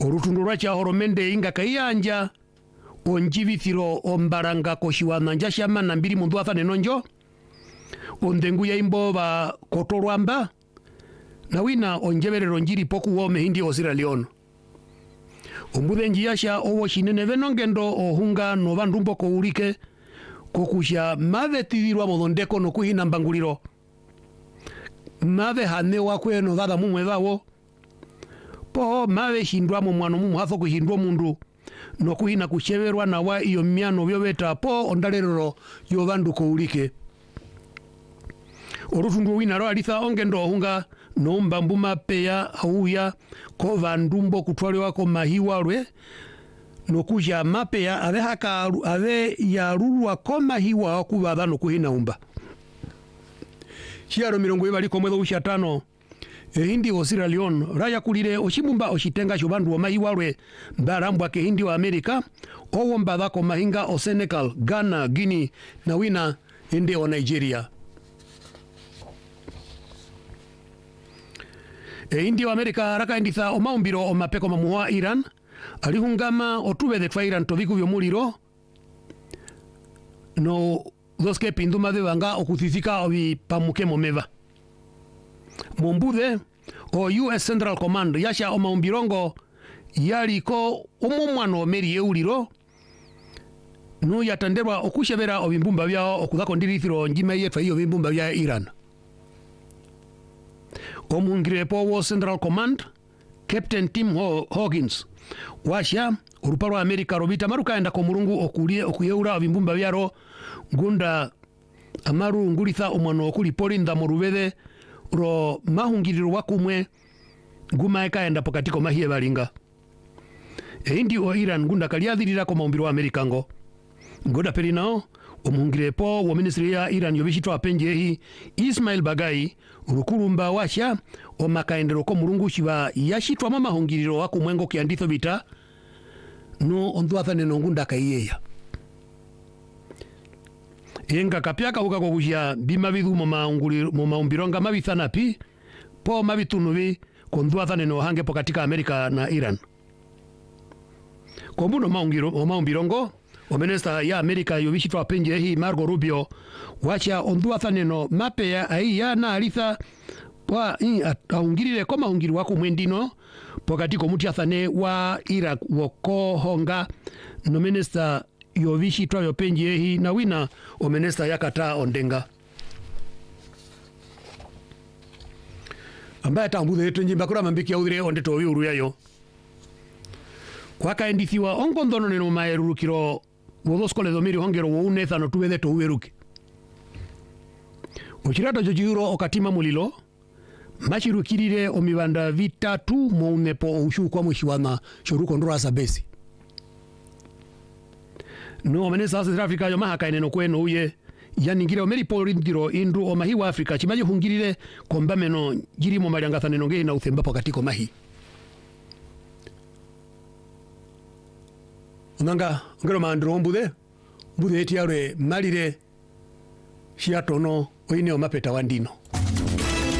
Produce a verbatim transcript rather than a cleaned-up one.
Orutundu rwa Chahoromende inga kaiyanja onjivithiro ombaranga koshiwana njashama na mbiri mundu athane nonjo ondengu ya imbo ba kotorwamba na wina onjeverero njiri poku wome hindi o Sierra Leone. Ombude njiyasha owo shinene venongendo ohunga no bandu mboko urike kokusha mave tidirwa modondeko no kuhina mbanguliro mave hane wakwe no dada mumwe dawo po mave shindwa mu mwano mu hatho kuhindwa mundu no kuhina kucheverwa na wa iyo miano byobeta po ondalero yo bandu ko urike. Orutundu wina ro alitha ongendo ohunga no mbambu mapeya auya ko vandumbo kutwaliwa ko mahiwarwe no kuja mapeya ave haka ave yarurwa ko mahiwa kubaba no kuhina umba shiaro mirongo ibali ko mwezo ushatano e hindi o Sierra Leone raya kulire oshimumba oshitenga shobandu wa mahiwarwe mbarambwa ke hindi wa Amerika owo mbadha ko mahinga o Senegal, Ghana, Guinea na wina ende o Nigeria. E hindi wa Amerika raka inditha o maumbiro o mapeko mamuwa Iran alihungama otube de twa Iran toviku vyo muliro no doske pinduma de banga okuthithika obi pamuke momeva mombude o U S Central Command yasha o maumbirongo yaliko omomwano meri euliro no yatanderwa okushebera obimbumba byao okudhako ndirithiro njima yetwa iyo bimbumba bya Iran. Omungire wo Central Command Captain Tim Hawkins washa uruparo Amerika robita maruka enda ko murungu okulie okuyeura bimbumba byaro ngunda amaru ngulitha omwano okuli polinda morubede ro mahungiriro wakumwe nguma ekaenda pokatiko mahie balinga eindi o Iran ngunda kaliathirira ko maumbiro wa Amerika ngo ngoda pelinao omungire po wa ministry ya Iran yobishitwa apenjehi Ismail Bagai urukurumba washa o makaendero ko murungu shiba yashitwa mama hungiriro wako mwengo kianditho bita no ondwathane no ngunda kaiyeya enga kapyaka uka ko kujia bima bidu mama unguliro mama umbironga mabithana pi po mabitunubi kondwathane no hange pokatika Amerika na Iran kombuno maungiro o maumbirongo o minister ya Amerika yobishitwa apenjehi Marco Rubio wacha ondwathane no mapeya aiya na alitha wa aungirire koma ungiri wako mwendino pokati komuti athane wa Iraq woko honga no minister yovishi twa yopenjehi na wina o minister yakata ondenga ambaye tambude tenjimba kura mambiki ya udire ondeto uru yayo kwa kaendithiwa ongondono neno maerurukiro wodoskole domiri hongero wo unetha no tubede to uweruki ochirata jojiro okatima mulilo machirukirire omibanda vitatu mounepo ushukwa mwishiwana shoruko ndora sabesi no menesa South Africa yo mahaka eneno kweno uye yaningire omeri polindiro indu o mahi wa Africa chimaje hungirire kombameno jiri mo maliangathane nonge na uthemba pokatiko mahi unanga ngero mandro mbude mbude etiare malire shiatono oine o mapeta wandino